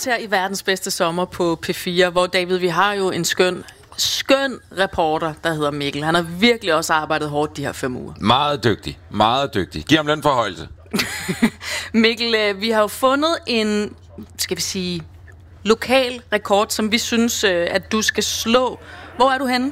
os her i Verdens Bedste Sommer på P4, hvor David, vi har jo en skøn reporter, der hedder Mikkel. Han har virkelig også arbejdet hårdt de her 5 uger. Meget dygtig, meget dygtig. Giv ham lønforhøjelse. Mikkel, vi har jo fundet en, skal vi sige, lokal rekord, som vi synes, at du skal slå. Hvor er du henne?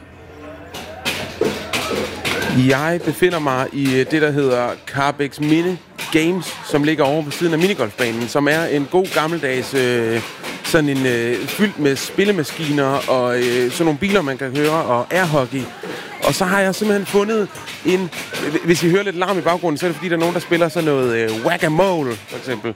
Jeg befinder mig i det, der hedder Carbex Mini Games, som ligger over på siden af minigolfbanen, som er en god gammeldags sådan en fyldt med spillemaskiner og sådan nogle biler, man kan køre, og airhockey. Og så har jeg simpelthen fundet en... Hvis I hører lidt larm i baggrunden, så er det fordi, der er nogen, der spiller sådan noget whack-a-mole, for eksempel.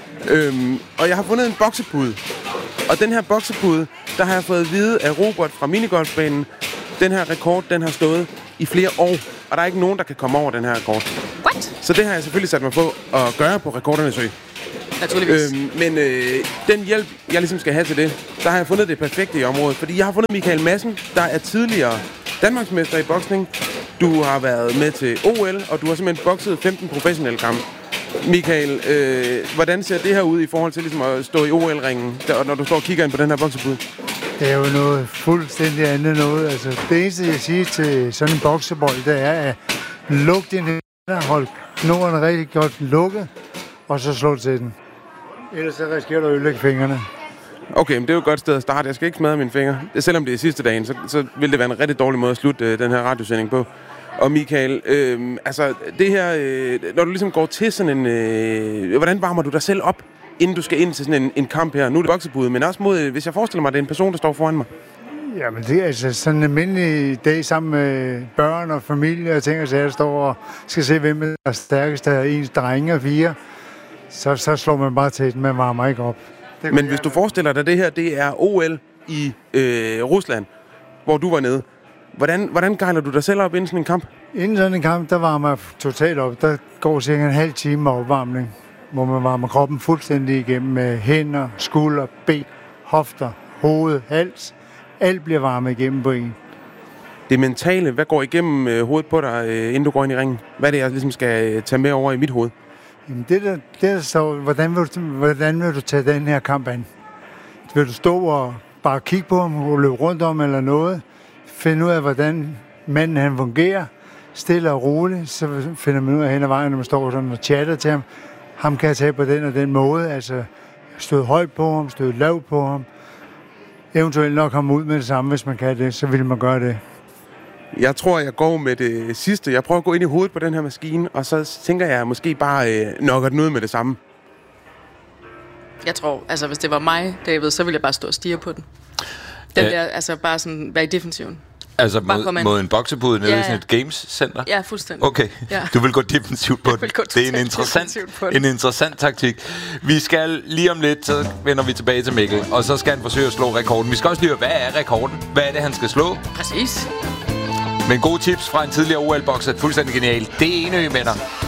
Og jeg har fundet en boksepude. Og den her boksepude, der har jeg fået at vide af Robert fra minigolfbanen. Den her rekord, den har stået i flere år. Og der er ikke nogen, der kan komme over den her rekord. What? Så det har jeg selvfølgelig sat mig på at gøre på Rekordernes Ø. Naturligvis. Men den hjælp, jeg ligesom skal have til det, der har jeg fundet det perfekte i området. Fordi jeg har fundet Michael Madsen, der er tidligere Danmarksmester i boksning. Du har været med til OL, og du har simpelthen bokset 15 professionelle kampe. Michael, hvordan ser det her ud i forhold til ligesom at stå i OL-ringen, når du står og kigger ind på den her boksepude? Det er jo noget fuldstændig andet noget. Altså, det eneste, jeg siger til sådan en boksebold, det er at lukke din hænder, hold knoglerne rigtig godt lukket, og så slå til den. Ellers så risikerer du at ødelægge fingrene. Okay, men det er jo et godt sted at starte. Jeg skal ikke smadre mine fingre. Selvom det er sidste dagen, så vil det være en rigtig dårlig måde at slutte den her radiosending på. Og Michael, altså det her, når du ligesom går til sådan en... hvordan varmer du dig selv op, inden du skal ind til sådan en kamp her? Nu er det boksebude, men også mod, hvis jeg forestiller mig, at det er en person, der står foran mig. Jamen det er altså sådan en almindelig dag sammen med børn og familie og ting, og så jeg står og skal se, hvem der er stærkest af ens drenge og 4. Så slår man bare til den, man varmer ikke op. Men hvis du forestiller dig, det her, det er OL i Rusland, hvor du var nede. Hvordan gejler du dig selv op inden sådan en kamp? Inden sådan en kamp, der varmer jeg totalt op. Der går cirka en halv time med opvarmning, hvor man varmer kroppen fuldstændig igennem med hænder, skulder, ben, hofter, hoved, hals. Alt bliver varmet igennem på en. Det mentale, hvad går igennem hovedet på dig, inden du går ind i ringen? Hvad er det, jeg ligesom skal tage med over i mit hoved? Jamen det der så, hvordan vil du tage den her kamp an? Vil du stå og bare kigge på ham og løbe rundt om eller noget? Finde ud af, hvordan manden han fungerer. Stille og roligt, så finder man ud af hen ad vejen, når man står sådan og chatter til ham. Ham kan jeg tage på den og den måde. Altså støde højt på ham, støde lavt på ham. Eventuelt nok komme ud med det samme, hvis man kan det, så vil man gøre det. Jeg tror, jeg går med det sidste. Jeg prøver at gå ind i hovedet på den her maskine, og så tænker jeg måske bare nokker den ud med det samme. Jeg tror, altså hvis det var mig, David, så ville jeg bare stå og stirre på den. Den der, altså bare sådan, være i defensiven. Altså mod en boksepude nede i sådan et games-center? Ja, fuldstændig. Okay, ja. Du vil gå defensivt på den. Det er en interessant taktik. Vi skal lige om lidt, så vender vi tilbage til Mikkel, og så skal han forsøge at slå rekorden. Vi skal også lige høre, hvad er rekorden? Hvad er det, han skal slå? Præcis. Men gode tips fra en tidligere OL-bokser, fuldstændig genial. Det er Enø, venner.